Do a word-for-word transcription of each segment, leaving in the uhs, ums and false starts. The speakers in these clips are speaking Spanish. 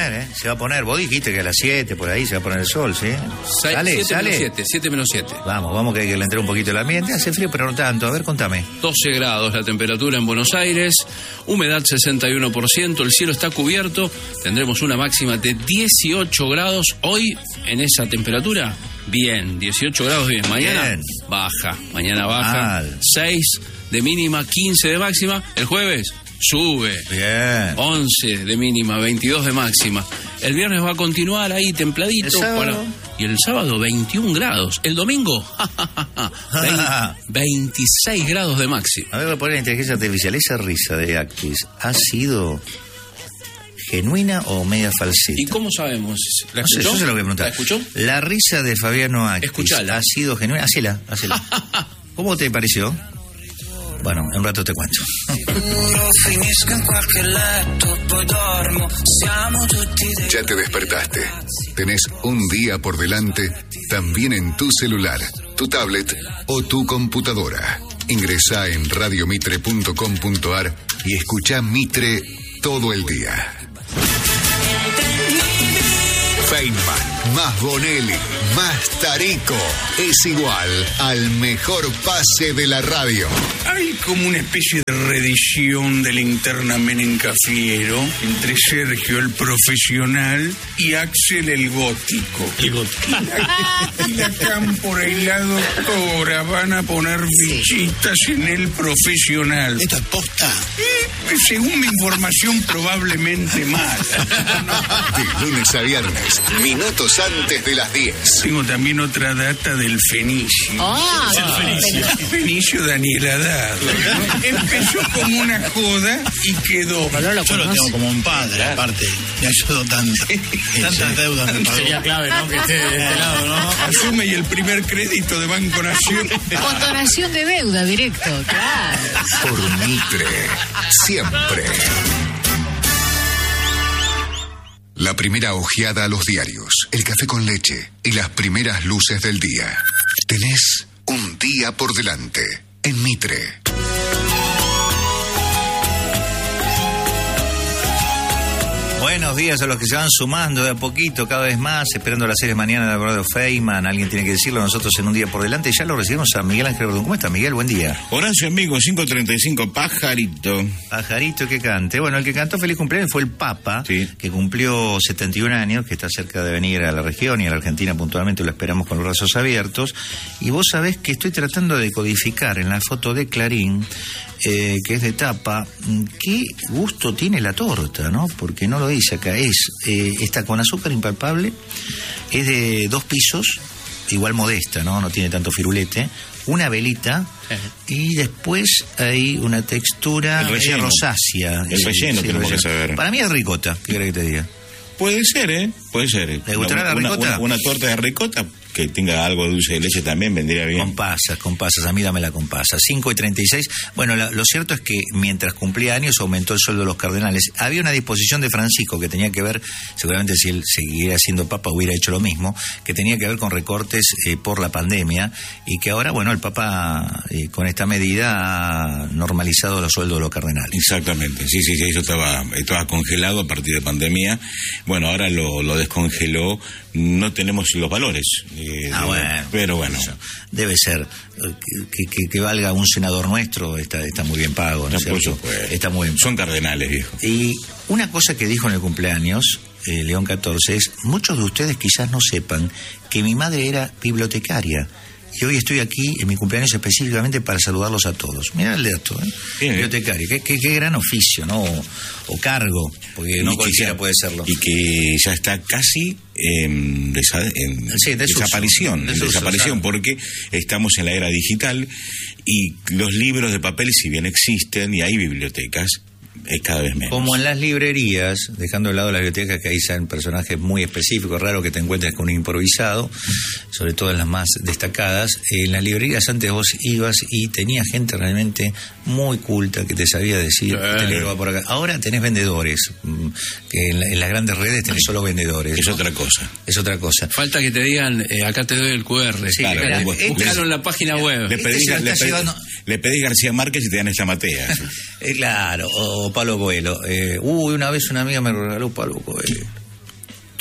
poner, ¿eh? Se va a poner. Vos dijiste que a las siete, por ahí, se va a poner el sol, ¿sí? Sale, sale. siete menos siete. Vamos, vamos, que hay que le entre un poquito el ambiente. Hace frío, pero no tanto. A ver, contame. doce grados la temperatura en Buenos Aires, humedad sesenta y uno por ciento, el cielo está cubierto, tendremos una máxima de dieciocho grados. Hoy, en esa temperatura, bien, dieciocho grados bien. Mañana bien. baja, mañana baja, Mal. seis de mínima, quince de máxima. El jueves sube, bien. once de mínima, veintidós de máxima. El viernes va a continuar ahí templadito. Para... Y el sábado veintiún grados. El domingo veintiséis grados de máxima. A ver, voy a poner la inteligencia artificial. Esa risa de Actis, ¿ha sido genuina o media falsita? ¿Y cómo sabemos? ¿La escuchó? No sé, yo se lo voy a preguntar. ¿La escuchó? La risa de Fabiano Actis, escuchala. ¿ha sido genuina? Hacela, hacela. ¿Cómo te pareció? Bueno, en un rato te cuento. Ya te despertaste. Tenés un día por delante, también en tu celular, tu tablet o tu computadora. Ingresá en radio mitre punto com punto a r y escuchá Mitre todo el día. Feynman, más Bonelli, más Tarico, es igual al mejor pase de la radio. Hay como una especie de reedición de Linterna Menencafiero entre Sergio el profesional y Axel el gótico. El gótico. Y la cámpora doctora van a poner fichitas en el profesional. ¿Esto es posta? Eh, según mi información, probablemente mal. De lunes a viernes, minutos antes de las diez. Tengo también otra data del Fenicio. Ah, el Fenicio. Fenicio Daniel Haddad. Empezó como una joda y quedó. Yo lo tengo como un padre, aparte. Me ayudó tanto. Tantas deudas me pagó. Sería clave, ¿no? Que esté de este lado, ¿no? Asume y el primer crédito de Banco Nación. Condonación de deuda, directo. Claro. Por Mitre, siempre. La primera ojeada a los diarios, el café con leche y las primeras luces del día. Tenés un día por delante en Mitre. Buenos días a los que se van sumando de a poquito, cada vez más, esperando la serie mañana de Alvarado Feynman. Alguien tiene que decirlo, nosotros en un día por delante. Ya lo recibimos a Miguel Ángel Verdún. ¿Cómo está, Miguel? Buen día. Horacio, amigo, cinco treinta y cinco, Pajarito. Pajarito que cante. Bueno, el que cantó feliz cumpleaños fue el Papa, sí, que cumplió setenta y un años, que está cerca de venir a la región y a la Argentina puntualmente, lo esperamos con los brazos abiertos. Y vos sabés que estoy tratando de codificar en la foto de Clarín, eh, que es de tapa, qué gusto tiene la torta, ¿no? Porque no lo dice acá, es eh, está con azúcar impalpable, es de dos pisos, igual modesta, ¿no? No tiene tanto firulete, una velita, y después hay una textura rosácea. El sí, relleno sí, tenemos relleno. que saber. Para mí es ricota, ¿qué querés que te diga? Puede ser, ¿eh? Puede ser. ¿Le gustará la una, ricota? Una, una torta de ricota que tenga algo de dulce de leche también vendría bien. Con pasas, con pasas, a mí dámela con pasas. cinco y treinta y seis. Bueno, la, lo cierto es que mientras cumplía años aumentó el sueldo de los cardenales. Había una disposición de Francisco que tenía que ver, seguramente si él seguiría siendo papa hubiera hecho lo mismo, que tenía que ver con recortes eh, por la pandemia, y que ahora, bueno, el papa eh, con esta medida ha normalizado los sueldos de los cardenales. Exactamente, sí, sí, sí, eso estaba, estaba congelado a partir de pandemia. Bueno, ahora lo, lo descongeló, no tenemos los valores. Eh, ah, bueno. Pero bueno. Debe ser. Que, que, que valga un senador nuestro, está, está muy bien pago, ¿no es cierto? Está muy bien. Son cardenales, viejo. Y una cosa que dijo en el cumpleaños, eh, León catorce, es: muchos de ustedes quizás no sepan que mi madre era bibliotecaria. Y hoy estoy aquí en mi cumpleaños específicamente para saludarlos a todos. Mirá el dato, ¿eh? Bien, bibliotecario. Qué, qué, qué gran oficio, ¿no? O, o cargo, porque no cualquiera ya, puede serlo. Y que ya está casi en, desa, en sí, desaparición, desuso, en desaparición, desuso, porque estamos en la era digital y los libros de papel, si bien existen y hay bibliotecas, es cada vez menos. Como en las librerías, dejando de lado las bibliotecas, que ahí sean personajes muy específicos, raro que te encuentres con un improvisado, sobre todo en las más destacadas. En las librerías antes vos ibas y tenías gente realmente muy culta que te sabía decir, eh, este libro va por acá. Ahora tenés vendedores, que en, la, en las grandes redes tenés solo vendedores. Es ¿no? otra cosa. Es otra cosa. Falta que te digan, eh, acá te doy el cu erre. Sí, claro, claro. Búscalo este, en la página web. Le pedís, este le, pedís, llevando... le pedís García Márquez y te dan esta matea. eh, claro, o Pablo Coelho. Eh, uy, una vez una amiga me regaló Pablo Coelho.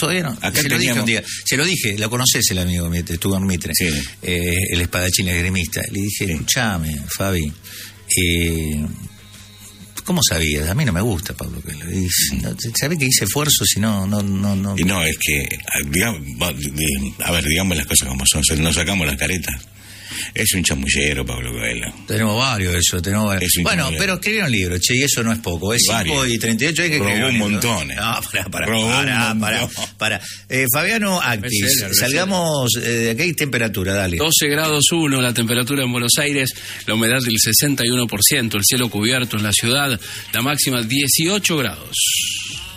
Todavía no. Acá se lo dije teníamos- un día. Se lo dije, lo conoces el amigo, Mitre, estuvo en Mitre. Sí. Eh, el espadachín esgrimista. Le dije, escuchame, Fabi. Eh, ¿Cómo sabías? A mí no me gusta Pablo Coelho. Y, no, ¿sabés que hice esfuerzo si no, no, no, no? Y no, es que, digamos, a ver, digamos las cosas como son, nos sacamos las caretas. Es un chamullero, Pablo Coelho. Tenemos varios, eso, tenemos varios. Es un Bueno, chamullero. pero escribieron libros, che, y eso no es poco. Es cinco Varios. y treinta y ocho, hay que Robó escribir un libros. montón, eh. No, pará, pará, Robó un pará, pará, montón. pará. Eh, Fabiano Actis, Bestseller, bestseller. salgamos, eh, de aquí hay temperatura, dale. doce grados uno la temperatura en Buenos Aires, la humedad del sesenta y uno por ciento, el cielo cubierto en la ciudad, la máxima dieciocho grados.